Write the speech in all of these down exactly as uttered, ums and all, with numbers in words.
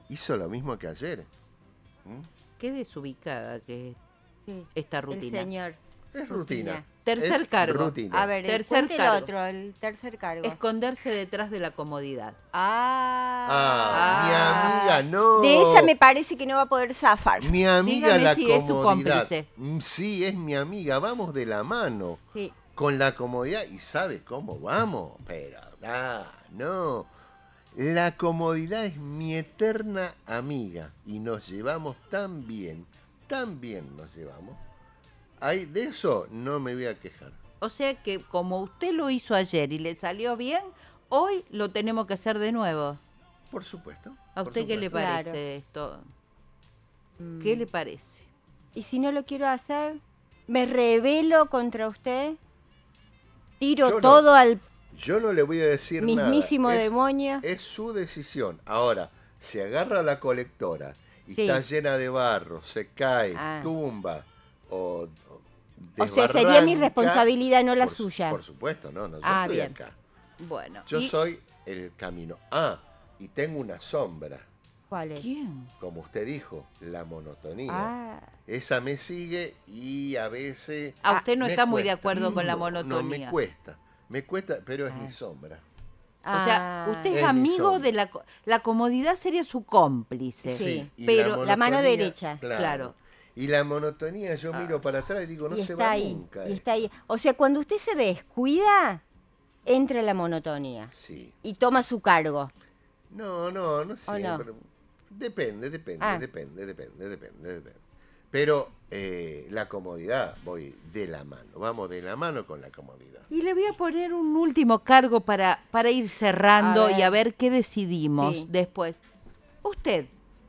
hizo lo mismo que ayer. ¿Mm? Qué desubicada que Sí. esta rutina. El señor. Es rutina. Tercer es cargo. rutina. A ver, el, Tercer cuente el cargo. otro, el tercer cargo. Esconderse detrás de la comodidad. Ah, Ah, mi amiga, no. De esa me parece que no va a poder zafar. Mi amiga, Dígame la si es su comodidad. cómplice. Mm, Sí, es mi amiga. Vamos de la mano. Sí. Con la comodidad. ¿Y sabe cómo vamos? Pero, ah, no. La comodidad es mi eterna amiga. Y nos llevamos tan bien. Tan bien nos llevamos. Ay, de eso no me voy a quejar. O sea que como usted lo hizo ayer y le salió bien, hoy lo tenemos que hacer de nuevo. Por supuesto. ¿A por usted qué le supuesto. parece Claro. esto? Mm. ¿Qué le parece? ¿Y si no lo quiero hacer? ¿Me rebelo contra usted? ¿Tiro Yo no. todo al Yo no le voy a decir mismísimo nada. Es- demonio? Es su decisión. Ahora, si agarra la colectora y Sí. está llena de barro, se cae, Ah. tumba o, O sea, sería mi desbarranca, responsabilidad, no la por su- suya. Por supuesto, no, no, yo Ah, estoy bien. acá. Bueno. Yo ¿y soy el camino. Ah, y tengo una sombra, ¿Cuál es? quién? como usted dijo, la monotonía. Ah, Esa me sigue y a veces... A usted no me está muy de cuesta. acuerdo con la No, monotonía. No, me cuesta. Me cuesta, pero es Ah. mi sombra. O sea, ah, usted es, Es mi amigo sombra. de la... co- La comodidad sería su cómplice. Sí. y pero la mano monotonía, derecha. Claro. Y la monotonía, yo Ah. miro para atrás y digo, no y se está va ahí, nunca. y esto. está ahí. O sea, cuando usted se descuida, entra la monotonía Sí. y toma su cargo. No, no, no ¿O siempre. no? Depende, depende, Ah. depende, depende, depende, depende. Pero eh, la comodidad, voy de la mano. Vamos de la mano con la comodidad. Y le voy a poner un último cargo para, para ir cerrando A y a ver. ver qué decidimos Sí. después. Usted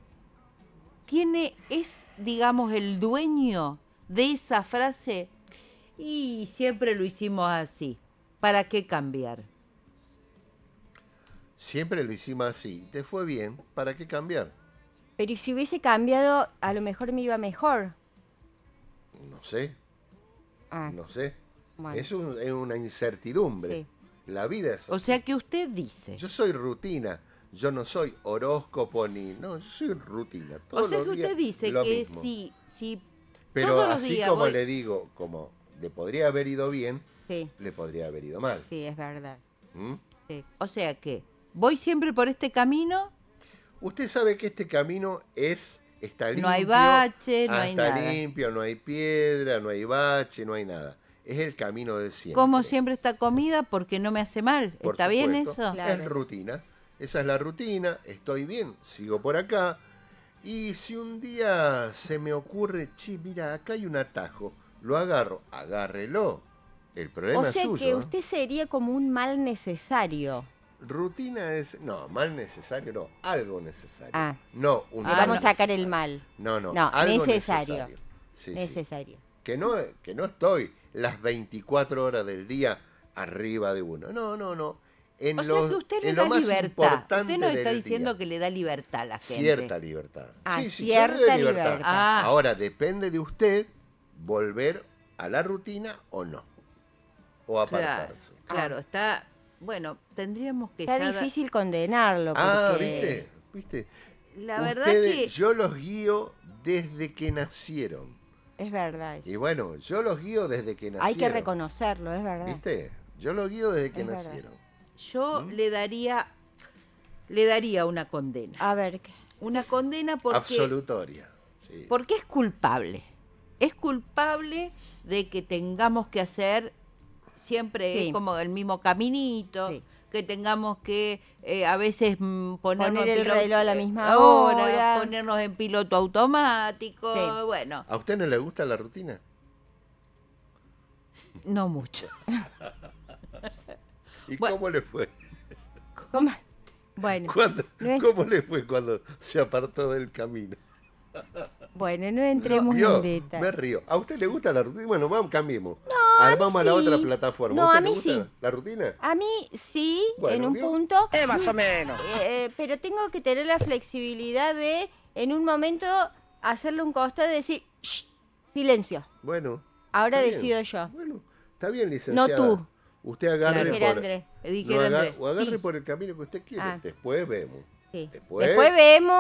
tiene, es, digamos, el dueño de esa frase y siempre lo hicimos así. ¿Para qué cambiar? Siempre lo hicimos así. ¿Te fue bien? ¿Para qué cambiar? Pero ¿y si hubiese cambiado, a lo mejor me iba mejor? No sé, Ah, no sé. bueno. Es, un- es una incertidumbre. Sí. La vida es así. O sea que usted dice. Yo soy rutina. Yo no soy horóscopo ni... No, yo soy rutina. Todos O sea los que usted días dice lo que mismo. si, si Pero todos los así días como voy- le digo, como le podría haber ido bien, Sí, le podría haber ido mal. sí, es verdad. ¿Mm? Sí. O sea que voy siempre por este camino, Usted sabe que este camino es está limpio. No hay bache, no ah, hay está nada. limpio, no hay piedra, no hay bache, no hay nada. Es el camino del siempre. como siempre esta comida, porque no me hace mal. Por ¿Está bien supuesto. eso? Claro. Es rutina. Esa es la rutina. Estoy bien, sigo por acá. Y si un día se me ocurre, che, mira, acá hay un atajo, lo agarro, agárrelo. El problema O sea es suyo. que ¿eh? usted sería como un mal necesario. Rutina es, no, mal necesario, no, algo necesario. Ah. No, un Le Ah, mal vamos a sacar el necesario. mal. No, no, No, algo necesario. necesario. Sí, sí. Necesario. Que no, que no estoy las veinticuatro horas del día arriba de uno. No, no, no. En O lo, sea que usted le en lo da más libertad. importante Usted nos está del diciendo día. que le da libertad a la gente. Cierta libertad. Ah, sí, sí, cierta yo le doy libertad. libertad. Ah. Ahora, depende de usted volver a la rutina o no. O Claro, apartarse. claro, está... Bueno, tendríamos que Está ya... da- difícil condenarlo. Ah, porque- ¿viste? ¿Viste? La verdad Ustedes- que... Yo los guío desde que nacieron. Es verdad eso. Y bueno, yo los guío desde que nacieron. Hay que reconocerlo, es verdad. ¿Viste? Yo los guío desde que Es verdad. nacieron. Yo ¿Mm? le daría... Le daría una condena. A ver, ¿qué? Una condena porque... Absolutoria. Sí. Porque es culpable. Es culpable de que tengamos que hacer siempre Sí. es como el mismo caminito, Sí. que tengamos que eh, a veces mm, ponernos Poner en el piloto- reloj a la misma eh, hora. ponernos en piloto automático, Sí. bueno, ¿A usted no le gusta la rutina? no mucho. ¿Y Bueno. cómo le fue? ¿Cómo? Bueno, ¿Cuándo- no es- ¿Cómo le fue cuando se apartó del camino? bueno, no entremos Vio, en detalle. me río. ¿A usted le gusta la rutina? Bueno, vamos, cambiemos. No, Ah, a mí vamos a la sí. otra plataforma. No, ¿A usted a le mí gusta sí. la rutina? A mí sí, Bueno, en un ¿vio? punto. Eh, más o menos. Eh, pero tengo que tener la flexibilidad de, en un momento, hacerle un costado y decir, "Shh, silencio, Bueno. ahora está bien. decido yo". Bueno, está bien, licenciada. tú. Usted agarre Claro. por... Dijera Andrés. Dijera no, aga- Andrés, o agarre sí. por el camino que usted quiere. Ah. Después vemos. Sí. Después- Después vemos.